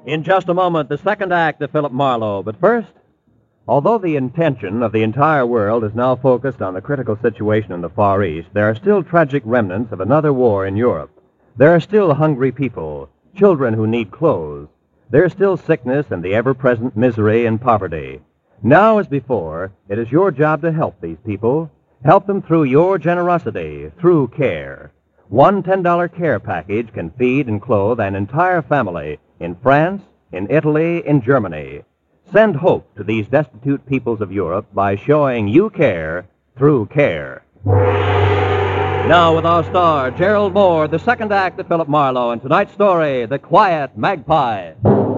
In just a moment, the second act of Philip Marlowe. But first, although the intention of the entire world is now focused on the critical situation in the Far East, there are still tragic remnants of another war in Europe. There are still hungry people, children who need clothes. There is still sickness and the ever-present misery and poverty. Now as before, it is your job to help these people. Help them through your generosity, through care. One $10 care package can feed and clothe an entire family in France, in Italy, in Germany. Send hope to these destitute peoples of Europe by showing you care through care. Now with our star, Gerald Moore, the second act of Philip Marlowe, and tonight's story, The Quiet Magpie.